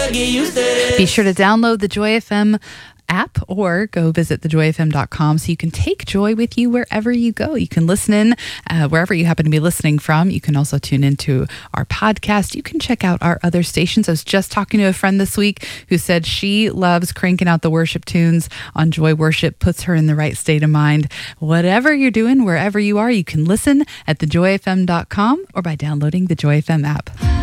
Be sure to download the Joy FM app or go visit thejoyfm.com so you can take joy with you wherever you go. You can listen in wherever you happen to be listening from. You can also tune into our podcast. You can check out our other stations. I was just talking to a friend this week who said she loves cranking out the worship tunes on Joy Worship, puts her in the right state of mind. Whatever you're doing, wherever you are, you can listen at thejoyfm.com or by downloading the Joy FM app.